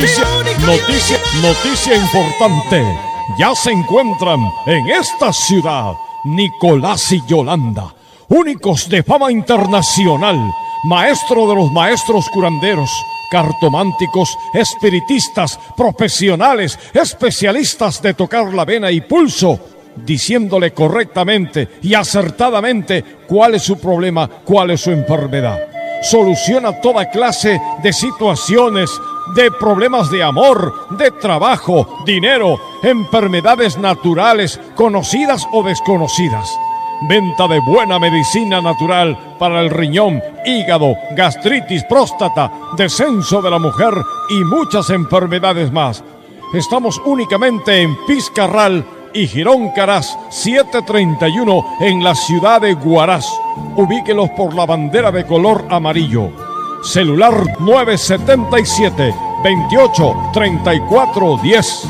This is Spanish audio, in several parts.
Noticia importante. Ya se encuentran en esta ciudad Nicolás y Yolanda, únicos de fama internacional, maestro de los maestros curanderos, cartománticos, espiritistas, profesionales, especialistas de tocar la vena y pulso, diciéndole correctamente y acertadamente cuál es su problema, cuál es su enfermedad. Soluciona toda clase de situaciones, de problemas de amor, de trabajo, dinero, enfermedades naturales, conocidas o desconocidas. Venta de buena medicina natural para el riñón, hígado, gastritis, próstata, descenso de la mujer y muchas enfermedades más. Estamos únicamente en Pizcarral y Girón Caraz 731 en la ciudad de Huaraz. Ubíquelos por la bandera de color amarillo. Celular 977 28 34 10.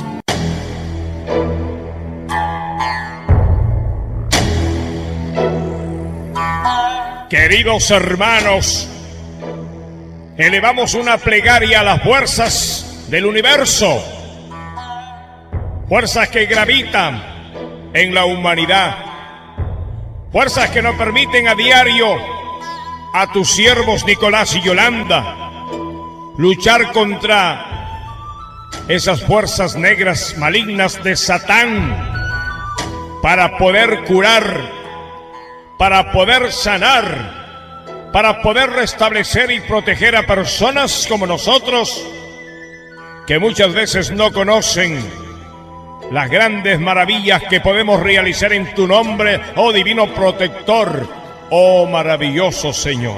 Queridos hermanos, elevamos una plegaria a las fuerzas del universo, fuerzas que gravitan en la humanidad, fuerzas que nos permiten a diario a tus siervos Nicolás y Yolanda luchar contra esas fuerzas negras malignas de Satán para poder curar, para poder sanar, para poder restablecer y proteger a personas como nosotros que muchas veces no conocen las grandes maravillas que podemos realizar en tu nombre, oh divino protector, oh maravilloso Señor.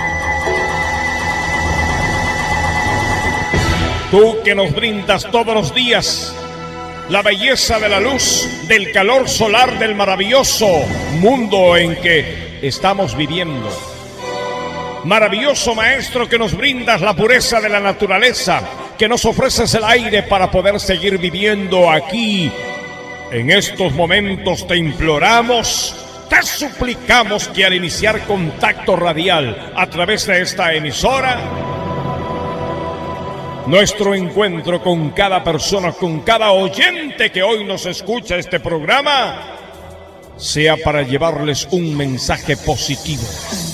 Tú que nos brindas todos los días la belleza de la luz, del calor solar del maravilloso mundo en que estamos viviendo. Maravilloso Maestro que nos brindas la pureza de la naturaleza, que nos ofreces el aire para poder seguir viviendo aquí. En estos momentos te imploramos, te suplicamos que al iniciar contacto radial a través de esta emisora, nuestro encuentro con cada persona, con cada oyente que hoy nos escucha este programa, sea para llevarles un mensaje positivo,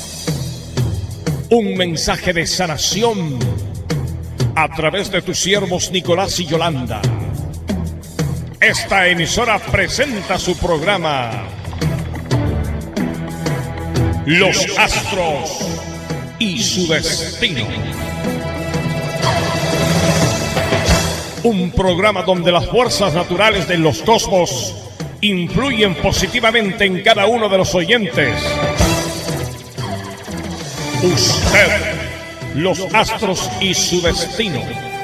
un mensaje de sanación a través de tus siervos Nicolás y Yolanda. Esta emisora presenta su programa Los Astros y su Destino. Un programa donde las fuerzas naturales de los cosmos influyen positivamente en cada uno de los oyentes. Usted, los astros y su destino.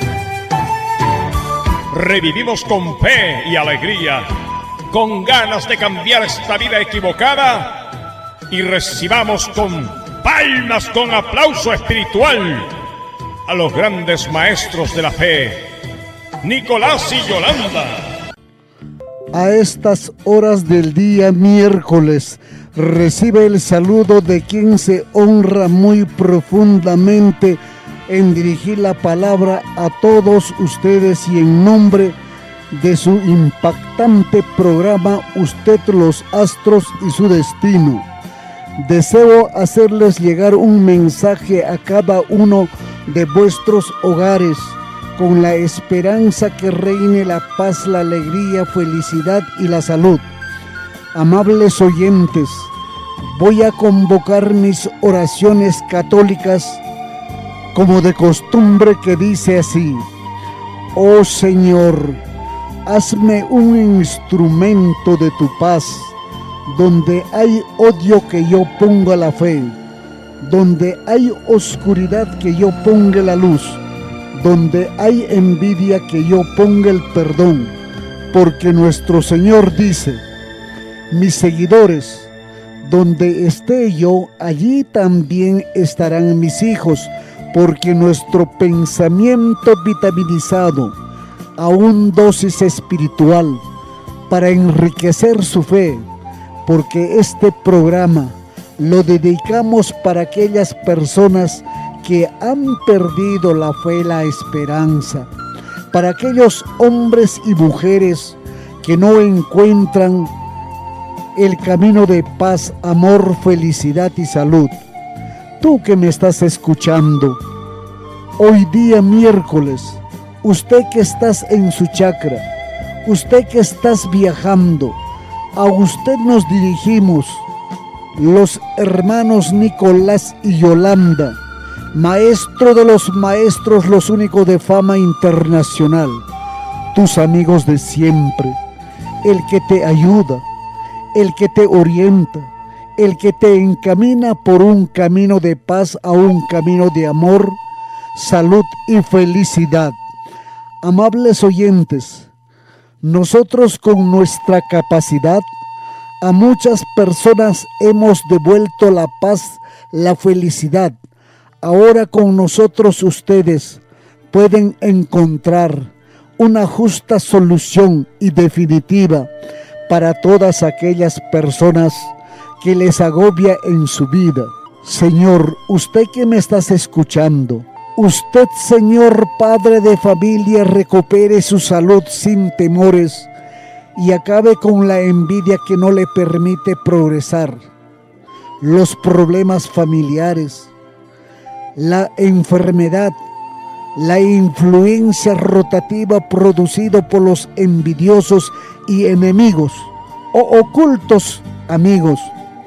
Revivimos con fe y alegría, con ganas de cambiar esta vida equivocada, y recibamos con palmas, con aplauso espiritual a los grandes maestros de la fe, Nicolás y Yolanda. A estas horas del día miércoles, recibe el saludo de quien se honra muy profundamente en dirigir la palabra a todos ustedes y en nombre de su impactante programa Usted, los Astros y su Destino. Deseo hacerles llegar un mensaje a cada uno de vuestros hogares con la esperanza que reine la paz, la alegría, felicidad y la salud. Amables oyentes, voy a convocar mis oraciones católicas como de costumbre, que dice así: oh Señor, hazme un instrumento de tu paz. Donde hay odio, que yo ponga la fe. Donde hay oscuridad, que yo ponga la luz. Donde hay envidia, que yo ponga el perdón. Porque nuestro Señor dice: mis seguidores, donde esté yo, allí también estarán mis hijos, porque nuestro pensamiento vitaminizado a un dosis espiritual para enriquecer su fe, porque este programa lo dedicamos para aquellas personas que han perdido la fe, la esperanza, para aquellos hombres y mujeres que no encuentran el camino de paz, amor, felicidad y salud. Tú que me estás escuchando, hoy día miércoles, usted que estás en su chakra, usted que estás viajando, a usted nos dirigimos, los hermanos Nicolás y Yolanda, maestro de los maestros, los únicos de fama internacional, tus amigos de siempre, el que te ayuda, el que te orienta, el que te encamina por un camino de paz a un camino de amor, salud y felicidad. Amables oyentes, nosotros con nuestra capacidad a muchas personas hemos devuelto la paz, la felicidad. Ahora con nosotros ustedes pueden encontrar una justa solución y definitiva para todas aquellas personas que les agobia en su vida. Señor, usted que me estás escuchando, usted, Señor Padre de familia, recupere su salud sin temores y acabe con la envidia que no le permite progresar, los problemas familiares, la enfermedad, la influencia rotativa producida por los envidiosos y enemigos o ocultos amigos.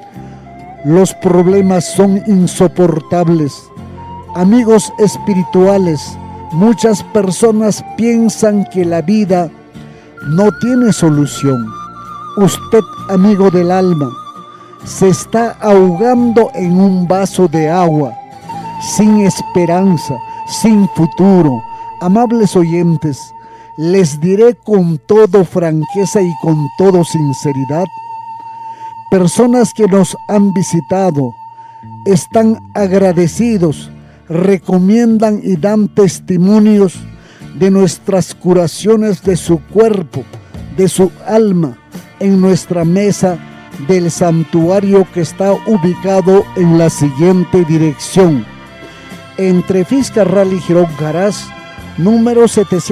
Los problemas son insoportables. Amigos espirituales, muchas personas piensan que la vida no tiene solución. Usted, amigo del alma, se está ahogando en un vaso de agua, sin esperanza, sin futuro. Amables oyentes, les diré con toda franqueza y con toda sinceridad, personas que nos han visitado, están agradecidos, recomiendan y dan testimonios de nuestras curaciones de su cuerpo, de su alma, en nuestra mesa del santuario que está ubicado en la siguiente dirección: entre Fitzcarrald y Girón Huaraz, número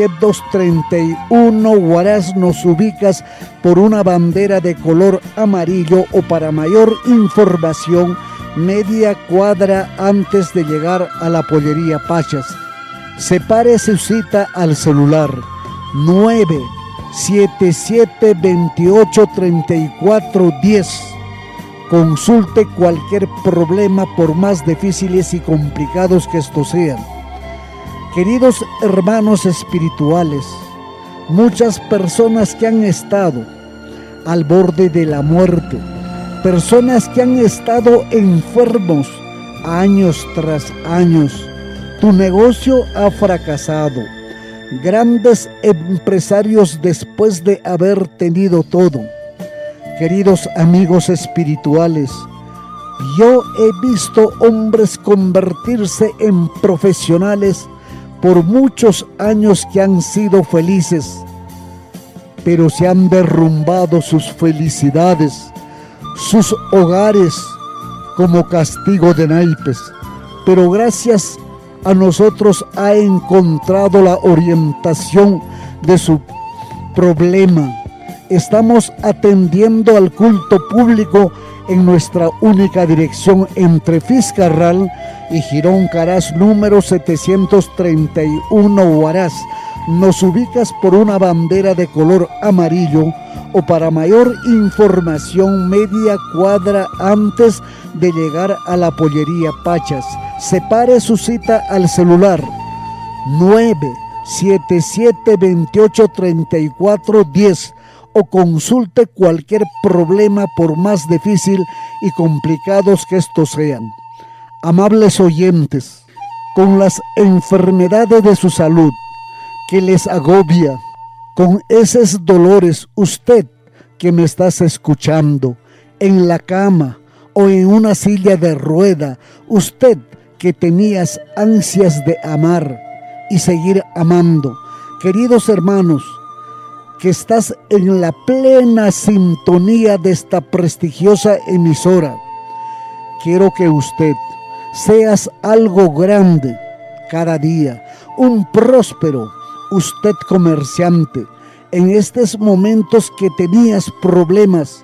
731 Huaraz. Nos ubicas por una bandera de color amarillo, o para mayor información, media cuadra antes de llegar a la pollería Pachas. Separe su cita al celular 977-28-34-10. Consulte cualquier problema, por más difíciles y complicados que estos sean. Queridos hermanos espirituales, muchas personas que han estado al borde de la muerte, personas que han estado enfermos años tras años, tu negocio ha fracasado. Grandes empresarios después de haber tenido todo. Queridos amigos espirituales, yo he visto hombres convertirse en profesionales por muchos años que han sido felices, pero se han derrumbado sus felicidades, sus hogares, como castigo de naipes. Pero gracias a nosotros ha encontrado la orientación de su problema. Estamos atendiendo al culto público en nuestra única dirección entre Fitzcarrald y Girón Huaraz, número 731 Huaraz. Nos ubicas por una bandera de color amarillo, o para mayor información, media cuadra antes de llegar a la pollería Pachas. Separe su cita al celular 977-28-34-10 o consulte cualquier problema, por más difícil y complicados que estos sean. Amables oyentes, con las enfermedades de su salud que les agobia, con esos dolores, usted que me estás escuchando, en la cama o en una silla de rueda, usted que tenías ansias de amar y seguir amando, queridos hermanos, que estás en la plena sintonía de esta prestigiosa emisora, quiero que usted seas algo grande cada día, un próspero, usted comerciante, en estos momentos que tenías problemas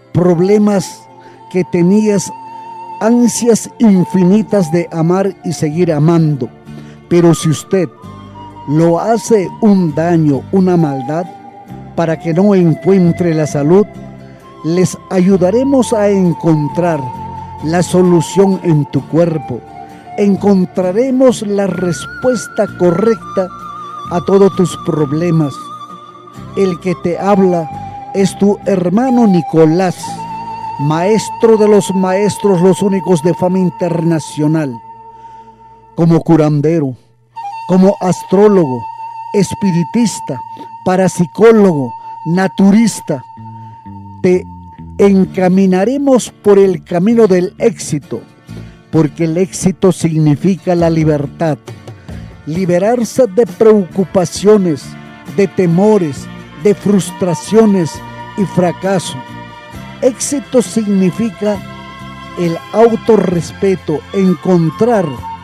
que tenías ansias infinitas de amar y seguir amando, pero si usted lo hace un daño, una maldad, para que no encuentre la salud, les ayudaremos a encontrar la solución en tu cuerpo. Encontraremos la respuesta correcta a todos tus problemas. El que te habla es tu hermano Nicolás, maestro de los maestros, los únicos de fama internacional, como curandero, como astrólogo, espiritista, parapsicólogo, naturista. Te encaminaremos por el camino del éxito, porque el éxito significa la libertad, liberarse de preocupaciones, de temores, de frustraciones y fracaso. Éxito significa el autorrespeto, encontrar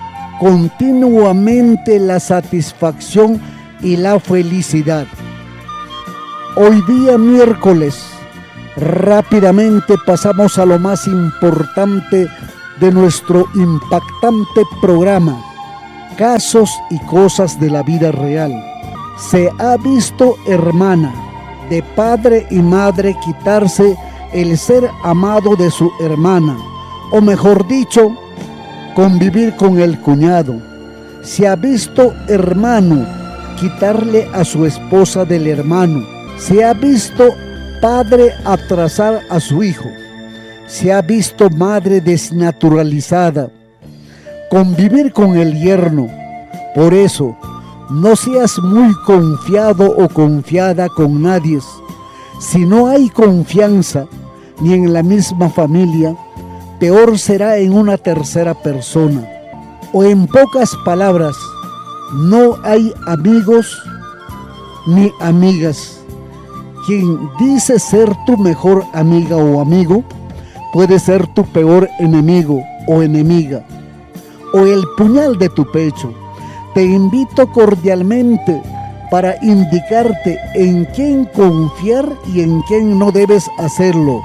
continuamente la satisfacción y la felicidad. Hoy día miércoles, rápidamente pasamos a lo más importante de nuestro impactante programa, casos y cosas de la vida real. Se ha visto, hermana, de padre y madre quitarse el ser amado de su hermana, o mejor dicho, convivir con el cuñado. Se ha visto, hermano, quitarle a su esposa del hermano. Se ha visto padre atrasar a su hijo. Se ha visto madre desnaturalizada, convivir con el yerno. Por eso, no seas muy confiado o confiada con nadie. Si no hay confianza ni en la misma familia, peor será en una tercera persona. O en pocas palabras, no hay amigos ni amigas. Quien dice ser tu mejor amiga o amigo, puede ser tu peor enemigo o enemiga, o el puñal de tu pecho. Te invito cordialmente para indicarte en quién confiar y en quién no debes hacerlo.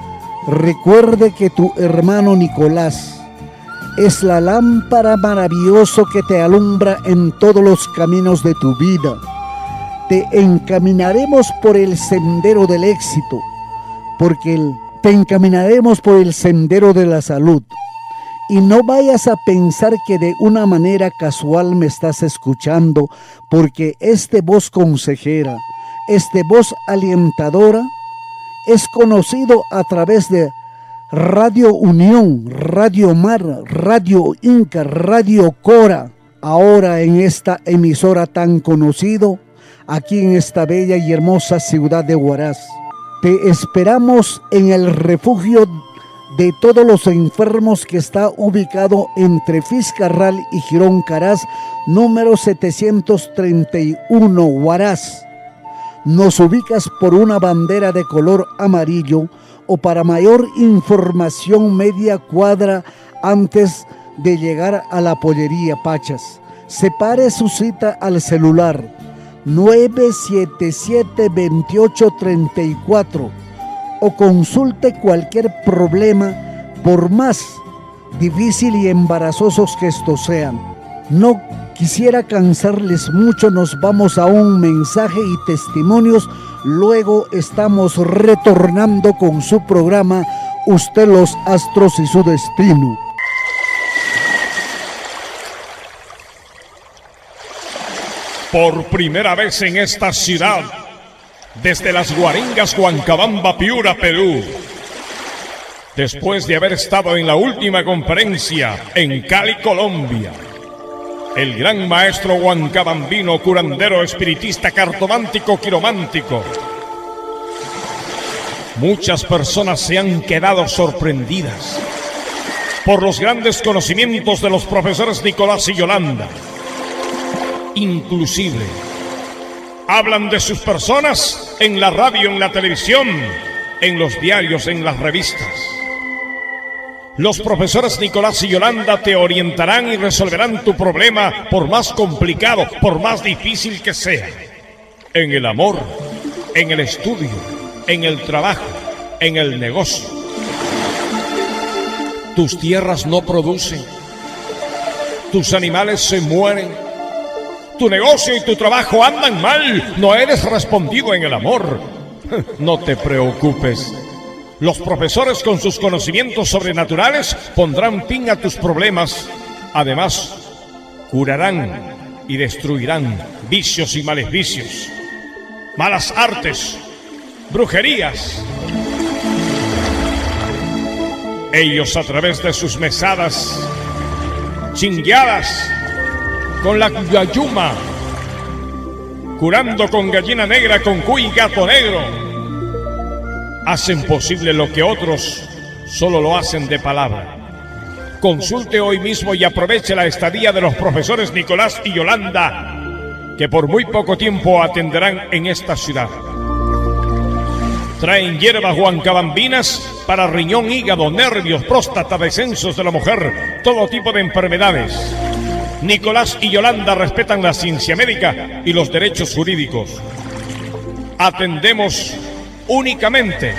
Recuerde que tu hermano Nicolás es la lámpara maravillosa que te alumbra en todos los caminos de tu vida. Te encaminaremos por el sendero del éxito, porque te encaminaremos por el sendero de la salud. Y no vayas a pensar que de una manera casual me estás escuchando, porque esta voz consejera, esta voz alentadora, es conocido a través de Radio Unión, Radio Mar, Radio Inca, Radio Cora. Ahora en esta emisora tan conocido, aquí en esta bella y hermosa ciudad de Huaraz. Te esperamos en el refugio de todos los enfermos que está ubicado entre Fiscarral y Girón Caraz, número 731, Huaraz. Nos ubicas por una bandera de color amarillo, o para mayor información media cuadra antes de llegar a la pollería Pachas. Separe su cita al celular 977-2834 o consulte cualquier problema, por más difícil y embarazosos que estos sean. No quisiera cansarles mucho, nos vamos a un mensaje y testimonios. Luego estamos retornando con su programa Usted, los astros y su destino. Por primera vez en esta ciudad, desde las Guaringas, Huancabamba, Piura, Perú, después de haber estado en la última conferencia en Cali, Colombia, el gran maestro huancabambino, curandero, espiritista, cartomántico, quiromántico. Muchas personas se han quedado sorprendidas por los grandes conocimientos de los profesores Nicolás y Yolanda. Inclusive, hablan de sus personas en la radio, en la televisión, en los diarios, en las revistas. Los profesores Nicolás y Yolanda te orientarán y resolverán tu problema, por más complicado, por más difícil que sea. En el amor, en el estudio, en el trabajo, en el negocio. Tus tierras no producen, tus animales se mueren, tu negocio y tu trabajo andan mal, no eres respondido en el amor. No te preocupes. Los profesores, con sus conocimientos sobrenaturales, pondrán fin a tus problemas. Además, curarán y destruirán vicios y maleficios, malas artes, brujerías. Ellos, a través de sus mesadas, chingueadas, con la yayuma, curando con gallina negra, con cuy y gato negro, hacen posible lo que otros solo lo hacen de palabra. Consulte hoy mismo y aproveche la estadía de los profesores Nicolás y Yolanda, que por muy poco tiempo atenderán en esta ciudad. Traen hierbas huancabambinas para riñón, hígado, nervios, próstata, descensos de la mujer, todo tipo de enfermedades. Nicolás y Yolanda respetan la ciencia médica y los derechos jurídicos. Atendemos únicamente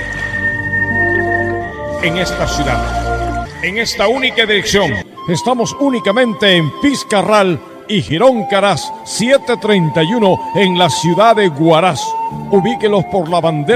en esta ciudad, en esta única dirección. Estamos únicamente en Fiscarral y Girón Caraz 731 en la ciudad de Huaraz. Ubíquelos por la bandera